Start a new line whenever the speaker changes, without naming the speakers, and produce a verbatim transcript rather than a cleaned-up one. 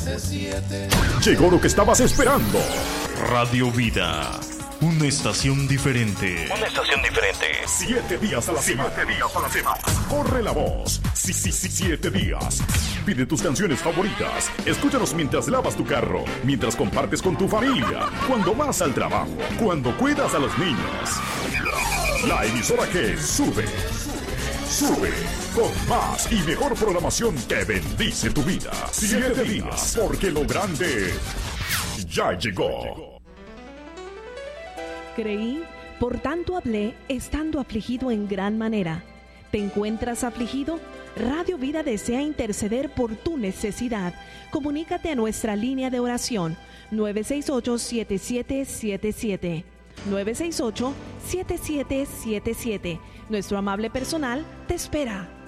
Llegó lo que estabas esperando.
Radio Vida, una estación diferente.
Una estación diferente.
Siete días a la semana. Siete días a la semana. Corre la voz. Sí, sí, sí, siete días. Pide tus canciones favoritas. Escúchanos mientras lavas tu carro, mientras compartes con tu familia, cuando vas al trabajo, cuando cuidas a los niños. La emisora que sube, sube, con más y mejor programación que bendice tu vida. Siete días, porque lo grande ya llegó.
Creí, por tanto hablé, estando afligido en gran manera. ¿Te encuentras afligido? Radio Vida desea interceder por tu necesidad. Comunícate a nuestra línea de oración nueve seis ocho, siete siete siete siete. nueve seis ocho, siete siete siete siete. Nuestro amable personal te espera.